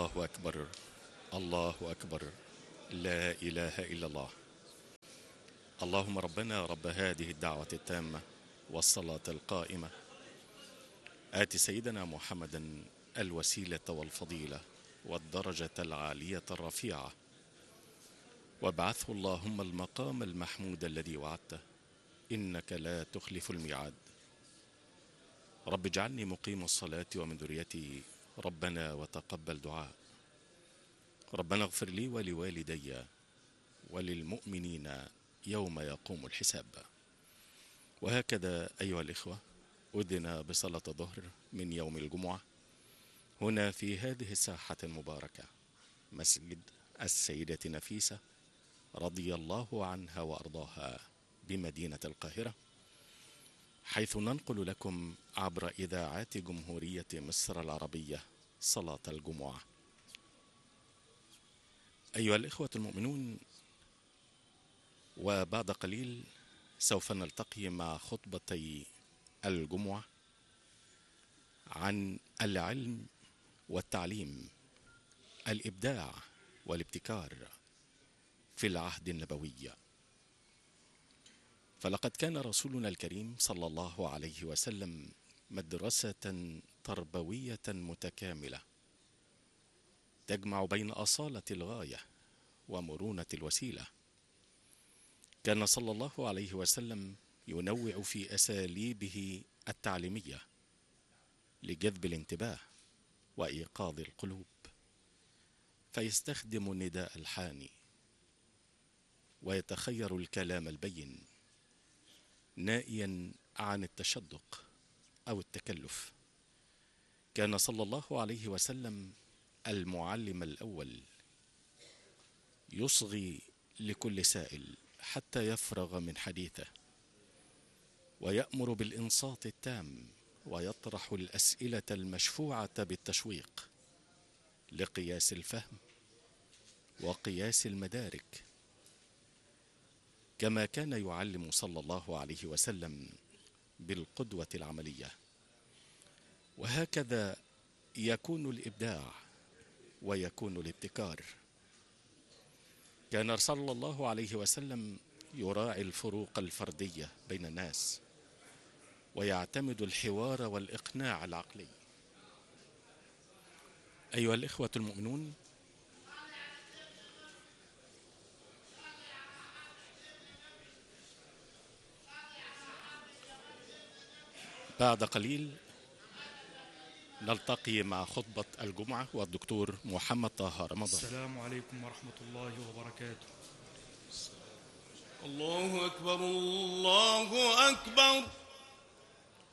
الله أكبر. الله أكبر. لا إله إلا الله. اللهم ربنا رب هذه الدعوة التامة والصلاة القائمة، آت سيدنا محمدا الوسيلة والفضيلة والدرجة العالية الرفيعة، وابعثه اللهم المقام المحمود الذي وعدته، إنك لا تخلف الميعاد. رب اجعلني مقيم الصلاة ومن ذريتي ربنا وتقبل دعاء. ربنا اغفر لي ولوالدي وللمؤمنين يوم يقوم الحساب. وهكذا أيها الإخوة، أذن بصلاة الظهر من يوم الجمعة هنا في هذه الساحة المباركة، مسجد السيدة نفيسة رضي الله عنها وأرضاها بمدينة القاهرة، حيث ننقل لكم عبر إذاعات جمهورية مصر العربية صلاة الجمعة. أيها الإخوة المؤمنون، وبعد قليل سوف نلتقي مع خطبتي الجمعة عن العلم والتعليم، الإبداع والابتكار في العهد النبوي. فلقد كان رسولنا الكريم صلى الله عليه وسلم مدرسة تربوية متكاملة تجمع بين أصالة الغاية ومرونة الوسيلة. كان صلى الله عليه وسلم ينوع في أساليبه التعليمية لجذب الانتباه وإيقاظ القلوب، فيستخدم النداء الحاني ويتخير الكلام البين، نائيا عن التشدق أو التكلف. كان صلى الله عليه وسلم المعلم الأول، يصغي لكل سائل حتى يفرغ من حديثه، ويأمر بالإنصات التام، ويطرح الأسئلة المشفوعة بالتشويق لقياس الفهم وقياس المدارك. كما كان يعلم صلى الله عليه وسلم بالقدوة العملية. وهكذا يكون الإبداع ويكون الابتكار. كان صلى الله عليه وسلم يراعي الفروق الفردية بين الناس، ويعتمد الحوار والإقناع العقلي. أيها الإخوة المؤمنون، بعد قليل نلتقي مع خطبة الجمعة والدكتور محمد طه رمضان. السلام عليكم ورحمة الله وبركاته. الله أكبر. الله أكبر.